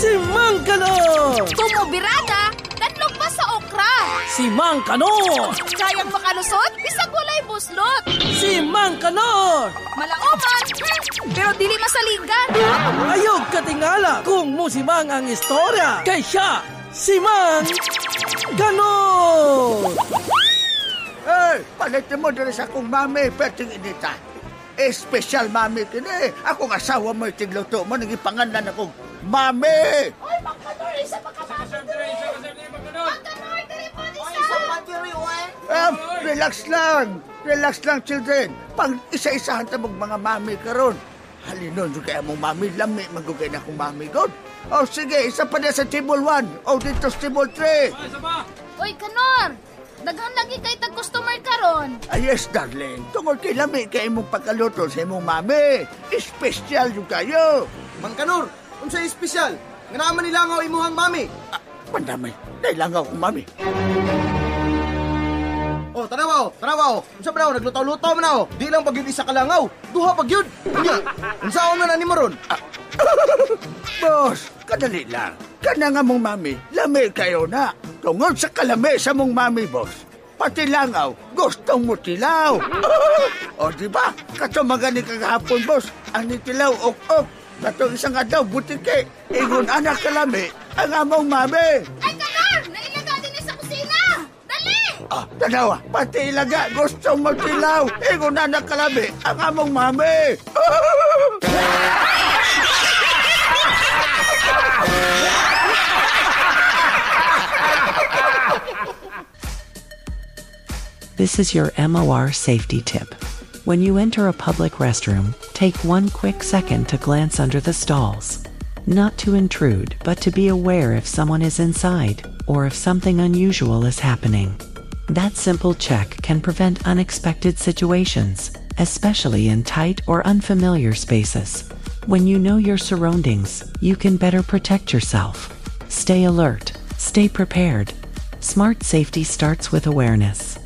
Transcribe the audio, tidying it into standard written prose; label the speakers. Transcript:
Speaker 1: Si Mang Kanor!
Speaker 2: Tumubirada, tanlog pa sa okra.
Speaker 1: Si Mang Kanor!
Speaker 2: Kayang makalusot, bisag walay buslot.
Speaker 1: Si Mang Kanor!
Speaker 2: Malaoman, pero dili masaligan.
Speaker 1: Ayog katingala kung musimang ang istorya. Kay siya, si Mang Kanor!
Speaker 3: Hey, palitin mo dali sa akong mami, peting inita. Espesyal mami kini. Akong asawa mo itigluto mo, nagipangalan akong mami!
Speaker 2: Oy, Mang Kanor, isa pa ka Mang Kanor, dili po
Speaker 3: Relax lang, children. Pag isa-isahan tamog mga mami karon. Halinon yung kaya mong mami, lami magugay na akong mami god. O sige, isa pa na sa table 1 o dito sa table 3.
Speaker 2: Oy, Kanor, daghan lagi kay tag-customer karon.
Speaker 3: Yes, darling. Tungod kay lami kay imong pagkaluto sa imong mami. Espesyal yung kayo.
Speaker 4: Mang Kanor, unsay espesyal? Nga naman nilangaw imuhang mami.
Speaker 3: Pandamay, nailangaw akong mami.
Speaker 4: Oh, tanawa. Unsa ba daw naglutaw-lutaw man ako? Di lang pag yun isa kalangaw. Duha pag yun. Unsa man na ni mo ron?
Speaker 3: Boss, kadali lang. Kana nga mong mami, lami kayo na. Tungod sa kalami sa mong mami, boss. Pati langaw, gustong mo tilaw. O diba, katumagan ni kagahapon, boss. Ang nitilaw, ok. Katong isang adlaw, butike. Ingon anak kalami, ang among mami.
Speaker 2: Ay, Kanor, nailaga din sa kusina. Dali!
Speaker 3: Dalawa, pati ilaga, gusto mo tilaw. Ingon anak kalami, ang among mami.
Speaker 5: This is your MOR safety tip. When you enter a public restroom, take one quick second to glance under the stalls. Not to intrude, but to be aware if someone is inside, or if something unusual is happening. That simple check can prevent unexpected situations, especially in tight or unfamiliar spaces. When you know your surroundings, you can better protect yourself. Stay alert, stay prepared. Smart safety starts with awareness.